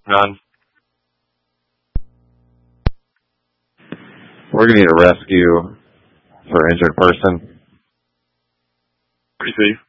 None. We're going to need a rescue for injured person. Receive.